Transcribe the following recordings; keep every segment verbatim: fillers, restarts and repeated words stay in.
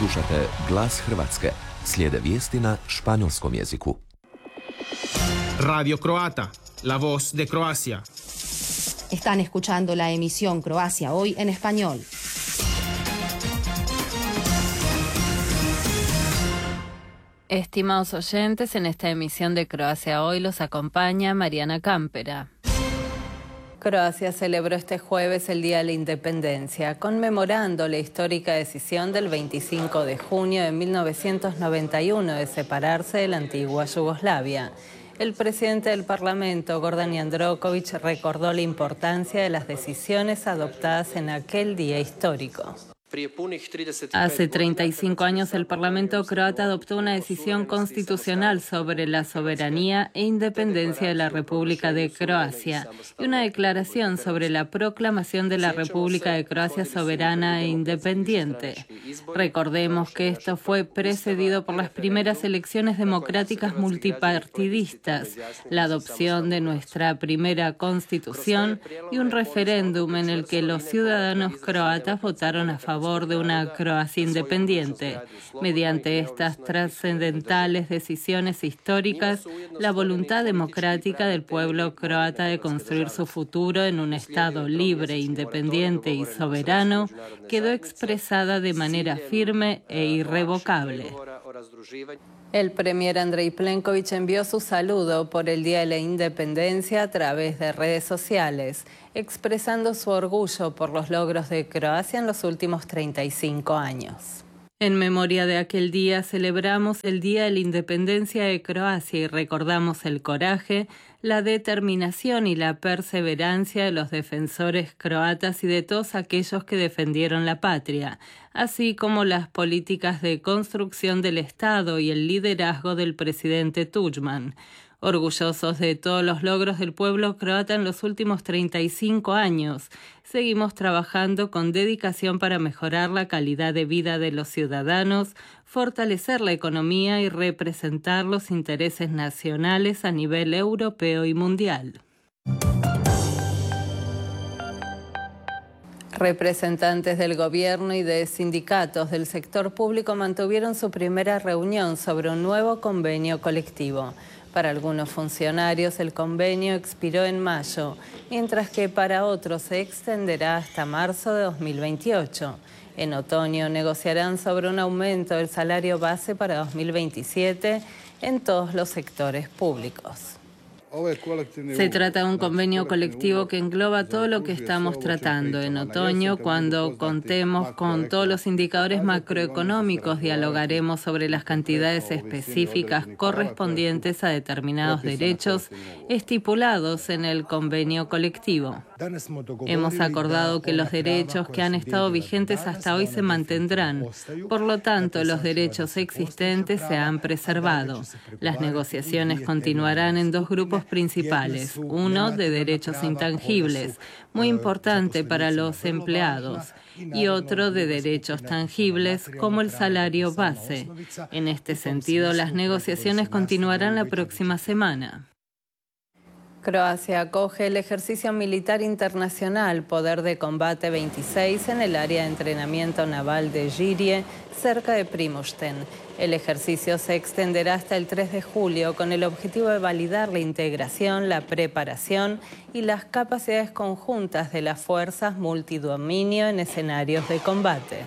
Slušate Glas Hrvatske. Slijede vijesti na španjolskom jeziku. Radio Croata, la voz de Croacia. Están escuchando la emisión Croacia Hoy en español. Estimados oyentes, en esta emisión de Croacia Hoy los acompaña Mariana Cámpera. Croacia celebró este jueves el Día de la Independencia, conmemorando la histórica decisión del veinticinco de junio de mil novecientos noventa y uno de separarse de la antigua Yugoslavia. El presidente del Parlamento, Gordan Jandroković, recordó la importancia de las decisiones adoptadas en aquel día histórico. Hace treinta y cinco años el Parlamento croata adoptó una decisión constitucional sobre la soberanía e independencia de la República de Croacia y una declaración sobre la proclamación de la República de Croacia soberana e independiente. Recordemos que esto fue precedido por las primeras elecciones democráticas multipartidistas, la adopción de nuestra primera constitución y un referéndum en el que los ciudadanos croatas votaron a favor de una Croacia independiente. Mediante estas trascendentales decisiones históricas, la voluntad democrática del pueblo croata de construir su futuro en un Estado libre, independiente y soberano quedó expresada de manera firme e irrevocable. El premier Andrej Plenković envió su saludo por el Día de la Independencia a través de redes sociales, expresando su orgullo por los logros de Croacia en los últimos treinta y cinco años. En memoria de aquel día celebramos el Día de la Independencia de Croacia y recordamos el coraje, la determinación y la perseverancia de los defensores croatas y de todos aquellos que defendieron la patria, así como las políticas de construcción del Estado y el liderazgo del presidente Tudjman. Orgullosos de todos los logros del pueblo croata en los últimos treinta y cinco años, seguimos trabajando con dedicación para mejorar la calidad de vida de los ciudadanos, fortalecer la economía y representar los intereses nacionales a nivel europeo y mundial. Representantes del gobierno y de sindicatos del sector público mantuvieron su primera reunión sobre un nuevo convenio colectivo. Para algunos funcionarios el convenio expiró en mayo, mientras que para otros se extenderá hasta marzo de dos mil veintiocho. En otoño negociarán sobre un aumento del salario base para dos mil veintisiete en todos los sectores públicos. Se trata de un convenio colectivo que engloba todo lo que estamos tratando. En otoño, cuando contemos con todos los indicadores macroeconómicos, dialogaremos sobre las cantidades específicas correspondientes a determinados derechos estipulados en el convenio colectivo. Hemos acordado que los derechos que han estado vigentes hasta hoy se mantendrán. Por lo tanto, los derechos existentes se han preservado. Las negociaciones continuarán en dos grupos principales, uno de derechos intangibles, muy importante para los empleados, y otro de derechos tangibles, como el salario base. En este sentido, las negociaciones continuarán la próxima semana. Croacia acoge el ejercicio militar internacional Poder de Combate veintiséis en el área de entrenamiento naval de Žirje, cerca de Primošten. El ejercicio se extenderá hasta el tres de julio con el objetivo de validar la integración, la preparación y las capacidades conjuntas de las fuerzas multidominio en escenarios de combate.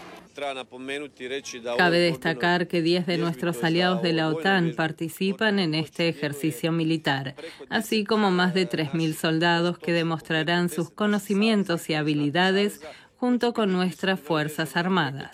Cabe destacar que diez de nuestros aliados de la OTAN participan en este ejercicio militar, así como más de tres mil soldados que demostrarán sus conocimientos y habilidades junto con nuestras Fuerzas Armadas.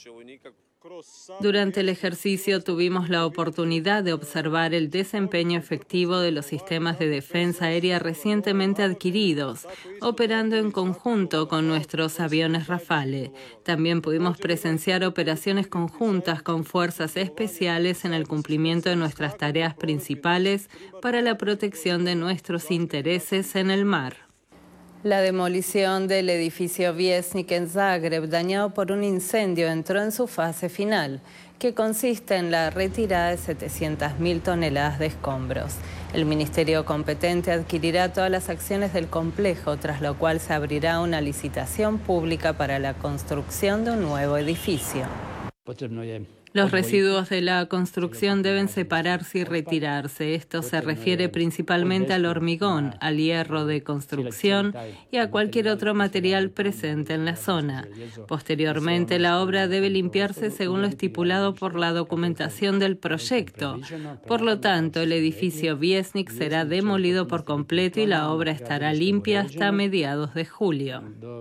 Durante el ejercicio tuvimos la oportunidad de observar el desempeño efectivo de los sistemas de defensa aérea recientemente adquiridos, operando en conjunto con nuestros aviones Rafale. También pudimos presenciar operaciones conjuntas con fuerzas especiales en el cumplimiento de nuestras tareas principales para la protección de nuestros intereses en el mar. La demolición del edificio Vjesnik en Zagreb, dañado por un incendio, entró en su fase final, que consiste en la retirada de setecientas mil toneladas de escombros. El ministerio competente adquirirá todas las acciones del complejo, tras lo cual se abrirá una licitación pública para la construcción de un nuevo edificio. Los residuos de la construcción deben separarse y retirarse. Esto se refiere principalmente al hormigón, al hierro de construcción y a cualquier otro material presente en la zona. Posteriormente, la obra debe limpiarse según lo estipulado por la documentación del proyecto. Por lo tanto, el edificio Viesnik será demolido por completo y la obra estará limpia hasta mediados de julio.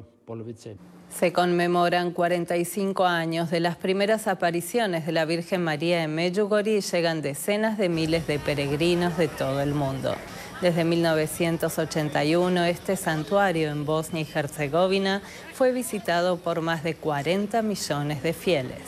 Se conmemoran cuarenta y cinco años de las primeras apariciones de la Virgen María en Medjugorje y llegan decenas de miles de peregrinos de todo el mundo. Desde mil novecientos ochenta y uno, este santuario en Bosnia y Herzegovina fue visitado por más de cuarenta millones de fieles.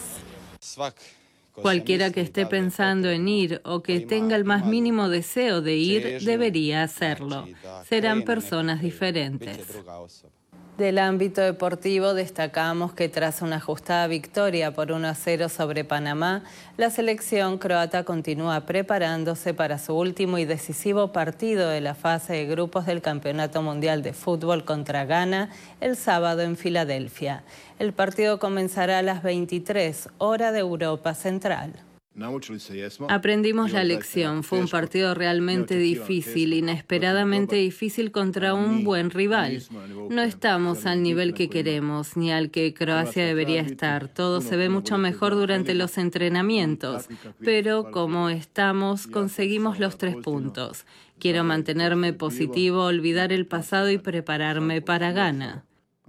Cualquiera que esté pensando en ir o que tenga el más mínimo deseo de ir, debería hacerlo. Serán personas diferentes. Del ámbito deportivo destacamos que tras una ajustada victoria por uno a cero sobre Panamá, la selección croata continúa preparándose para su último y decisivo partido de la fase de grupos del Campeonato Mundial de Fútbol contra Ghana el sábado en Filadelfia. El partido comenzará a las veintitrés, hora de Europa Central. Aprendimos la lección. Fue un partido realmente difícil, inesperadamente difícil contra un buen rival. No estamos al nivel que queremos, ni al que Croacia debería estar. Todo se ve mucho mejor durante los entrenamientos, pero como estamos, conseguimos los tres puntos. Quiero mantenerme positivo, olvidar el pasado y prepararme para Ghana.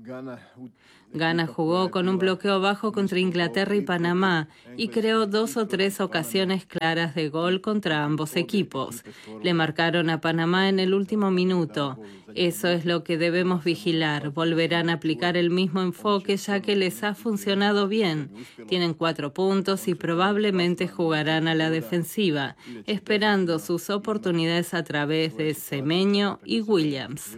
Ghana jugó con un bloqueo bajo contra Inglaterra y Panamá y creó dos o tres ocasiones claras de gol contra ambos equipos. Le marcaron a Panamá en el último minuto. Eso es lo que debemos vigilar. Volverán a aplicar el mismo enfoque ya que les ha funcionado bien. Tienen cuatro puntos y probablemente jugarán a la defensiva, esperando sus oportunidades a través de Semenyo y Williams.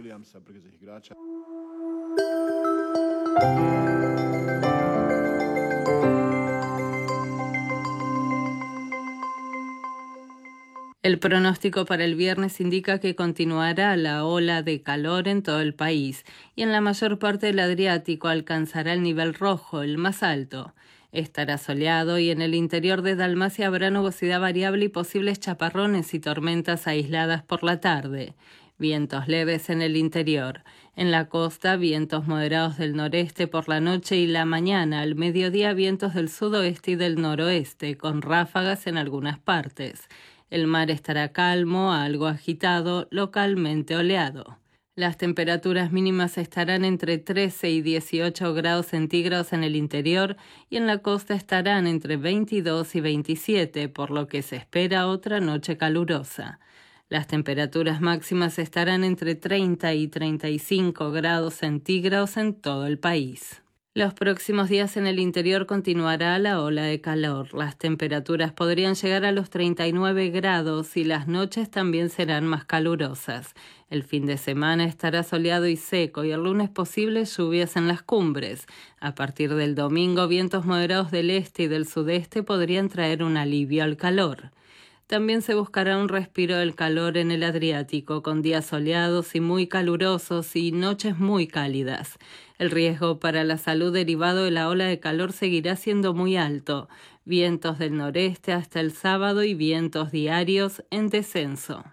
El pronóstico para el viernes indica que continuará la ola de calor en todo el país y en la mayor parte del Adriático alcanzará el nivel rojo, el más alto. Estará soleado y en el interior de Dalmacia habrá nubosidad variable y posibles chaparrones y tormentas aisladas por la tarde. Vientos leves en el interior. En la costa, vientos moderados del noreste por la noche y la mañana. Al mediodía, vientos del sudoeste y del noroeste, con ráfagas en algunas partes. El mar estará calmo, algo agitado, localmente oleado. Las temperaturas mínimas estarán entre trece y dieciocho grados centígrados en el interior y en la costa estarán entre veintidós y veintisiete, por lo que se espera otra noche calurosa. Las temperaturas máximas estarán entre treinta y treinta y cinco grados centígrados en todo el país. Los próximos días en el interior continuará la ola de calor. Las temperaturas podrían llegar a los treinta y nueve grados y las noches también serán más calurosas. El fin de semana estará soleado y seco y el lunes posibles lluvias en las cumbres. A partir del domingo, vientos moderados del este y del sudeste podrían traer un alivio al calor. También se buscará un respiro del calor en el Adriático, con días soleados y muy calurosos y noches muy cálidas. El riesgo para la salud derivado de la ola de calor seguirá siendo muy alto. Vientos del noreste hasta el sábado y vientos diarios en descenso.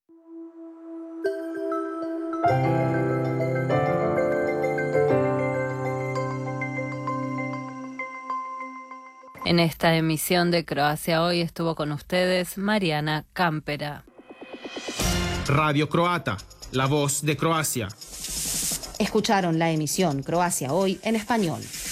En esta emisión de Croacia Hoy estuvo con ustedes Mariana Campera. Radio Croata, la voz de Croacia. Escucharon la emisión Croacia Hoy en español.